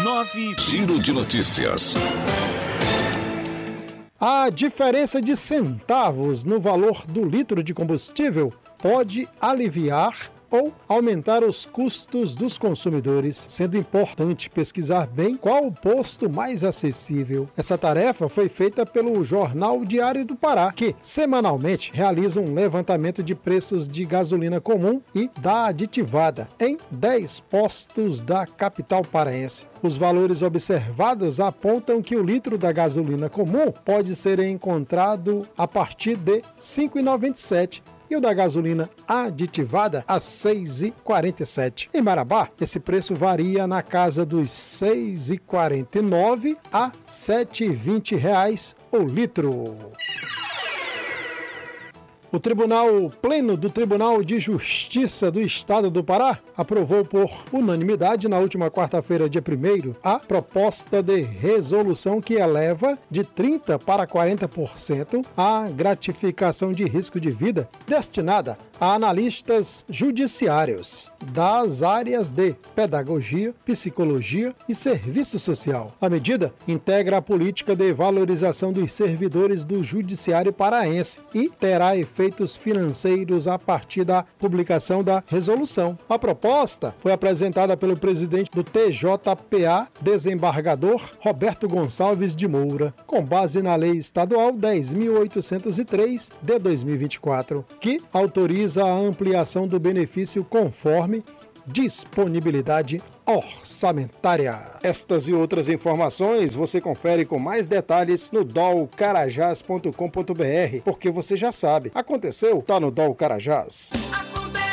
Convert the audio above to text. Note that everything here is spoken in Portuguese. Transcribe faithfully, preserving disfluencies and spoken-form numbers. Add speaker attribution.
Speaker 1: nove. Giro de notícias.
Speaker 2: A diferença de centavos no valor do litro de combustível pode aliviar ou aumentar os custos dos consumidores, sendo importante pesquisar bem qual o posto mais acessível. Essa tarefa foi feita pelo Jornal Diário do Pará, que semanalmente realiza um levantamento de preços de gasolina comum e da aditivada em dez postos da capital paraense. Os valores observados apontam que o litro da gasolina comum pode ser encontrado a partir de cinco reais e noventa e sete centavos e o da gasolina aditivada a seis reais e quarenta e sete centavos. Em Marabá, esse preço varia na casa dos seis reais e quarenta e nove centavos a sete reais e vinte reais o litro. O Tribunal Pleno do Tribunal de Justiça do Estado do Pará aprovou por unanimidade na última quarta-feira, dia primeiro, a proposta de resolução que eleva de trinta por cento para quarenta por cento a gratificação de risco de vida destinada a analistas judiciários das áreas de pedagogia, psicologia e serviço social. A medida integra a política de valorização dos servidores do Judiciário paraense e terá efeito efeitos financeiros a partir da publicação da resolução. A proposta foi apresentada pelo presidente do T J P A, desembargador Roberto Gonçalves de Moura, com base na Lei Estadual dez mil oitocentos e três de dois mil e vinte e quatro, que autoriza a ampliação do benefício conforme disponibilidade orçamentária. Estas e outras informações você confere com mais detalhes no dol carajás ponto com ponto br, porque você já sabe, aconteceu, tá no Dol Carajás.